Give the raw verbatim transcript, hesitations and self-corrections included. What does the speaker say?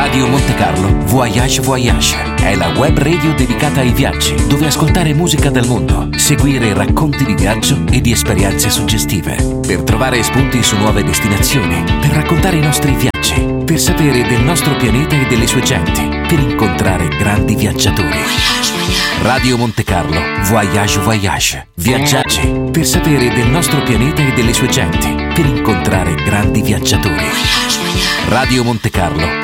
Radio Monte Carlo Voyage Voyage è la web radio dedicata ai viaggi, dove ascoltare musica del mondo, seguire racconti di viaggio e di esperienze suggestive, per trovare spunti su nuove destinazioni, per raccontare i nostri viaggi, per sapere del nostro pianeta e delle sue genti, per incontrare grandi viaggiatori. Radio Monte Carlo Voyage Voyage. Viaggiaci per sapere del nostro pianeta e delle sue genti, per incontrare grandi viaggiatori. Radio Monte Carlo